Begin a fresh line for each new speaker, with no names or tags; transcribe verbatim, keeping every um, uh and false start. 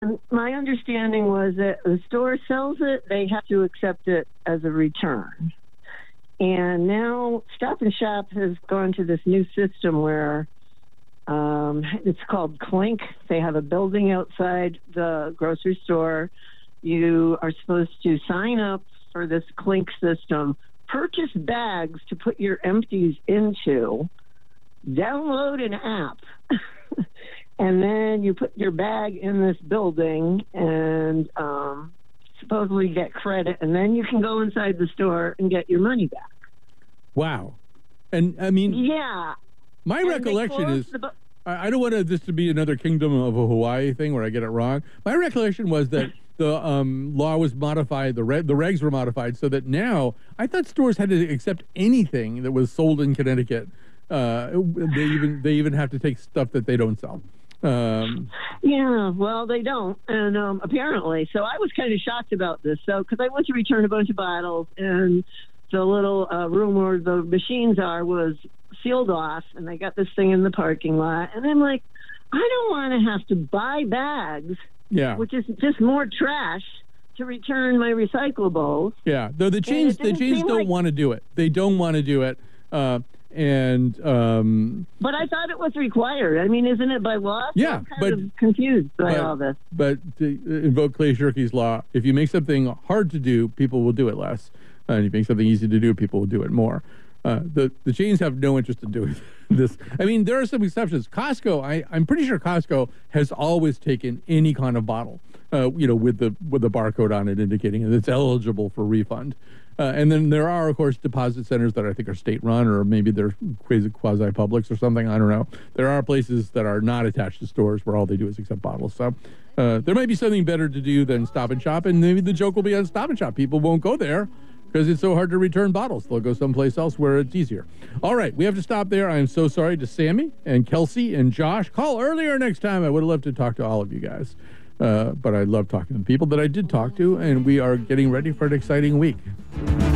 My understanding was that the store sells it, they have to accept it as a return. And now Stop and Shop has gone to this new system where um, it's called Clink. They have a building outside the grocery store. You are supposed to sign up for this Clink system, purchase bags to put your empties into, download an app, and then you put your bag in this building and um, supposedly get credit, and then you can go inside the store and get your money back.
Wow. And, I mean...
Yeah.
My
and
recollection is...
The,
I don't want this to be another Kingdom of Hawaii thing where I get it wrong. My recollection was that the um, law was modified, the, reg, the regs were modified, so that now, I thought stores had to accept anything that was sold in Connecticut. Uh, they even they even have to take stuff that they don't sell. Um,
yeah, well, they don't, and um, apparently. So I was kind of shocked about this. So because I went to return a bunch of bottles, and the little uh, room where the machines are was sealed off, and they got this thing in the parking lot, and I'm like, I don't want to have to buy bags,
yeah,
which is just more trash, to return my recyclables.
Yeah, though the chains the chains don't like, want to do it. They don't want to do it. Uh, And um,
but I thought it was required. I mean, isn't it by law?
Yeah,
I'm kind
but
of confused by
but,
all this.
But to invoke Clay Shirky's law, if you make something hard to do, people will do it less. Uh, and if you make something easy to do, people will do it more. Uh, the the chains have no interest in doing this. I mean, there are some exceptions. Costco, I, I'm pretty sure Costco has always taken any kind of bottle, uh, you know, with the with the barcode on it indicating that it's eligible for refund. Uh, and then there are, of course, deposit centers that I think are state-run, or maybe they're quasi-publics or something. I don't know. There are places that are not attached to stores where all they do is accept bottles. So uh, there might be something better to do than Stop and Shop, and maybe the joke will be on Stop and Shop. People won't go there because it's so hard to return bottles. They'll go someplace else where it's easier. All right, we have to stop there. I am so sorry to Sammy and Kelsey and Josh. Call earlier next time. I would have loved to talk to all of you guys. Uh, but I love talking to the people that I did talk to, and we are getting ready for an exciting week.